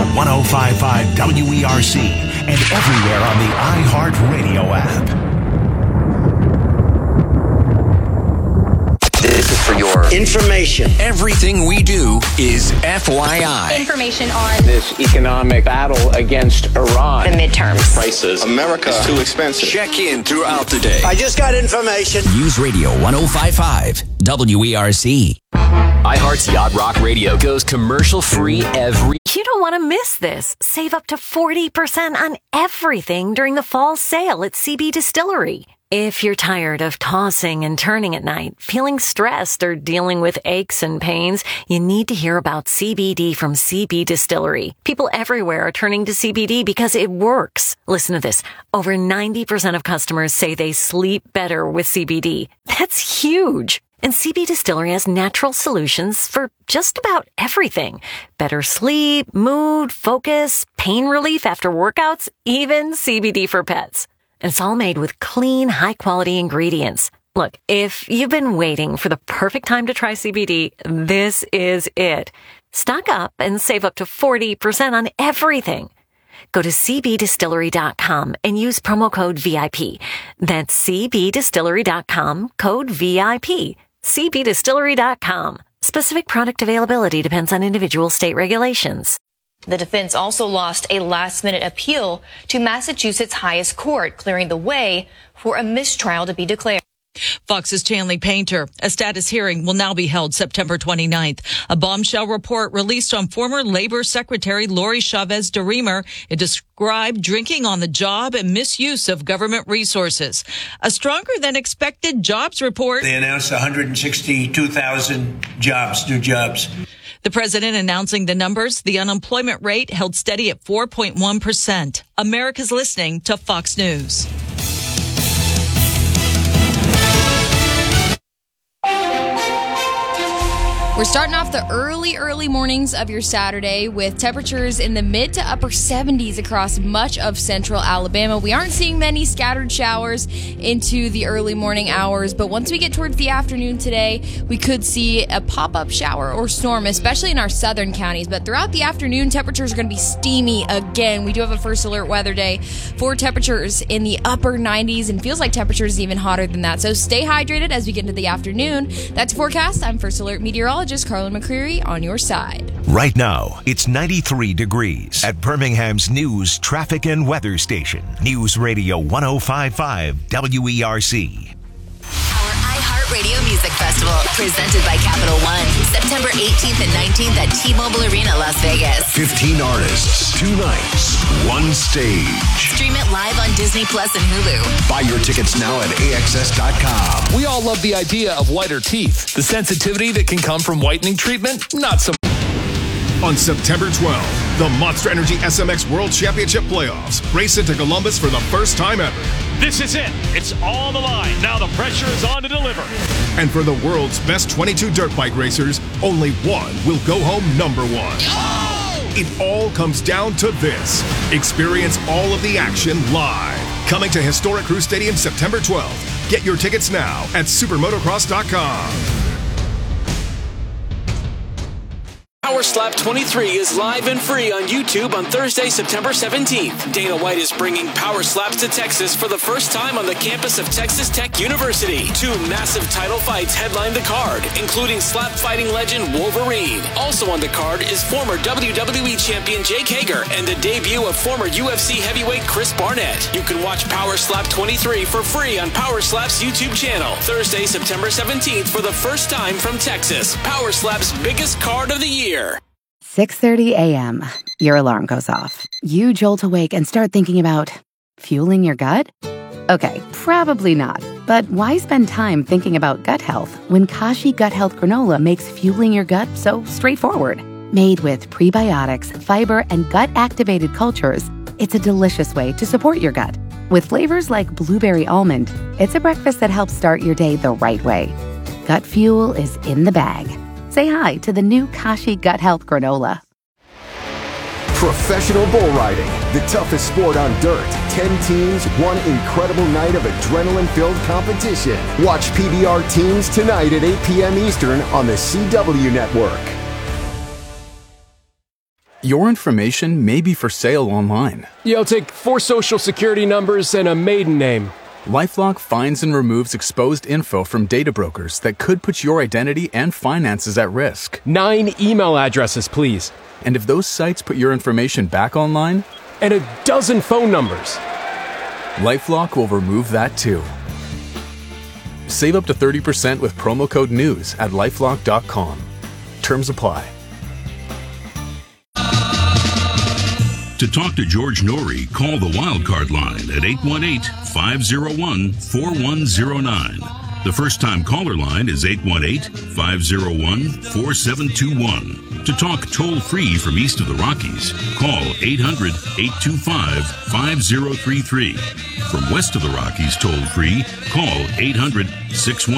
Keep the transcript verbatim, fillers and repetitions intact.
one oh five point five W E R C and everywhere on the iHeartRadio app. This is for your information. Everything we do is F Y I. Information on this economic battle against Iran. The midterms. Prices. America is too expensive. Check in throughout the day. I just got information. News Radio one oh five point five W E R C. iHeart's Yacht Rock Radio goes commercial free every... You don't want to miss this. Save up to forty percent on everything during the fall sale at C B Distillery. If you're tired of tossing and turning at night, feeling stressed, or dealing with aches and pains, you need to hear about C B D from C B Distillery. People everywhere are turning to C B D because it works. Listen to this. Over ninety percent of customers say they sleep better with C B D. That's huge. And C B Distillery has natural solutions for just about everything. Better sleep, mood, focus, pain relief after workouts, even C B D for pets. And it's all made with clean, high-quality ingredients. Look, if you've been waiting for the perfect time to try C B D, this is it. Stock up and save up to forty percent on everything. Go to C B distillery dot com and use promo code V I P. That's C B distillery dot com, code V I P. C B distillery dot com. Specific product availability depends on individual state regulations. The defense also lost a last-minute appeal to Massachusetts' highest court, clearing the way for a mistrial to be declared. Fox's Chanley Painter. A status hearing will now be held September twenty-ninth. A bombshell report released on former Labor Secretary Lori Chavez DeRemer. It described drinking on the job and misuse of government resources. A stronger than expected jobs report. They announced one hundred sixty-two thousand jobs, new jobs. The president announcing the numbers. The unemployment rate held steady at four point one percent. America's listening to Fox News. We're starting off the early, early mornings of your Saturday with temperatures in the mid to upper seventies across much of central Alabama. We aren't seeing many scattered showers into the early morning hours, but once we get towards the afternoon today, we could see a pop-up shower or storm, especially in our southern counties. But throughout the afternoon, temperatures are going to be steamy again. We do have a first alert weather day for temperatures in the upper nineties and feels like temperatures even hotter than that. So stay hydrated as we get into the afternoon. That's forecast. I'm First Alert meteorologist Carlin McCreary on your side. Right now, it's ninety-three degrees at Birmingham's news, traffic, and weather station. News Radio one oh five point five W E R C. Our iHeartRadio Music Festival, presented by Capital One, September eighteenth and nineteenth at T-Mobile Arena, Las Vegas. fifteen artists, two nights, one stage. Stream it live on Disney Plus and Hulu. Buy your tickets now at A X S dot com. We all love the idea of whiter teeth. The sensitivity that can come from whitening treatment, not so much. On September twelfth, the Monster Energy S M X World Championship Playoffs race into Columbus for the first time ever. This is it. It's on the line. Now the pressure is on to deliver. And for the world's best twenty-two dirt bike racers, only one will go home number one. Oh! It all comes down to this. Experience all of the action live. Coming to historic Crew Stadium September twelfth. Get your tickets now at supermotocross dot com. Power Slap twenty-three is live and free on YouTube on Thursday, September seventeenth. Dana White is bringing Power Slaps to Texas for the first time on the campus of Texas Tech University. Two massive title fights headline the card, including slap fighting legend Wolverine. Also on the card is former W W E champion Jake Hager and the debut of former U F C heavyweight Chris Barnett. You can watch Power Slap twenty-three for free on Power Slap's YouTube channel. Thursday, September seventeenth for the first time from Texas. Power Slap's biggest card of the year. six thirty a.m. Your alarm goes off. You jolt awake and start thinking about fueling your gut? Okay, probably not. But why spend time thinking about gut health when Kashi Gut Health Granola makes fueling your gut so straightforward? Made with prebiotics, fiber, and gut-activated cultures, it's a delicious way to support your gut. With flavors like blueberry almond, it's a breakfast that helps start your day the right way. Gut fuel is in the bag. Say hi to the new Kashi Gut Health Granola. Professional bull riding, the toughest sport on dirt. Ten teams, one incredible night of adrenaline-filled competition. Watch P B R Teams tonight at eight p.m. Eastern on the C W Network. Your information may be for sale online. Yeah, I'll take four social security numbers and a maiden name. LifeLock finds and removes exposed info from data brokers that could put your identity and finances at risk. Nine email addresses, please. And if those sites put your information back online? And a dozen phone numbers. LifeLock will remove that too. Save up to thirty percent with promo code NEWS at lifelock dot com. Terms apply. To talk to George Norrie, call the Wildcard line at eight one eight, five oh one, four one oh nine. The first-time caller line is eight one eight, five oh one, four seven two one. To talk toll-free from east of the Rockies, call eight hundred, eight two five, five oh three three. From west of the Rockies toll-free, call eight hundred, six one